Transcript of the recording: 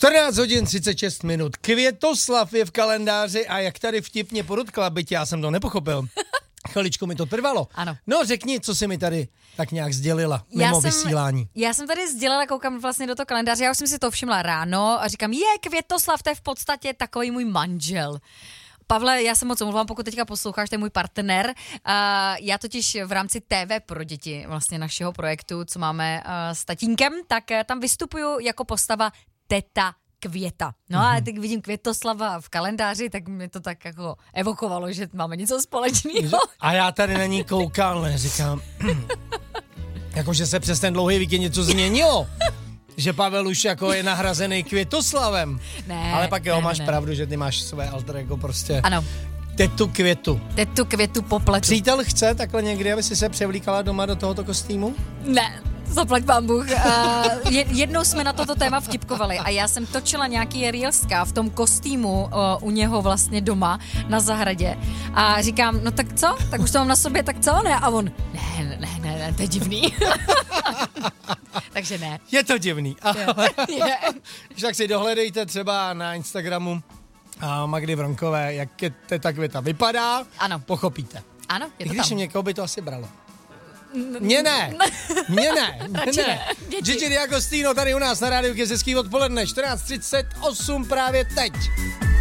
14 hodin 36 minut. Květoslav je v kalendáři a jak tady vtipně podotkla, byť já jsem to nepochopil. Chviličku mi to trvalo. Ano. No řekni, co jsi mi tady tak nějak sdělila mimo vysílání. Já jsem tady sdělila, koukám vlastně do toho kalendáře, já už jsem si to všimla ráno a říkám, Květoslav, to je v podstatě takový můj manžel. Pavle, já se moc omlouvám, pokud teďka posloucháš, to je můj partner. Já totiž v rámci TV pro děti, vlastně našeho projektu, co máme s tatínkem, tak tam vystupuju jako postava Teta Květa. No a teď vidím Květoslava v kalendáři, tak mě to tak jako evokovalo, že máme něco společného. A já tady na ní koukal, říkám, jakože se přes ten dlouhý víkend něco změnilo. Že Pavel už jako je nahrazený Květoslavem. Ne, ale pak máš pravdu, že ty máš své alter jako prostě. Ano. Tetu Květu. Tetu Květu po pletu. Přítel chce takhle někdy, aby si se převlíkala doma do tohoto kostýmu? Ne, zaplať pán Bůh. Jednou jsme na toto téma vtipkovali a já jsem točila nějaký reelska v tom kostýmu u něho vlastně doma na zahradě a říkám, no tak co? Tak už to mám na sobě, tak co? Ne? A on, ne, to je divný. Takže ne. Je to divný. Je. Však si dohledejte třeba na Instagramu Magdy Vronkové, jak Teta Květa vypadá. Ano. Pochopíte. Ano, je to když tam. někoho by to asi bralo. Mně ne. Gigi D'Agostino tady u nás na rádiu Kiss, hezký odpoledne, 14:38 právě teď.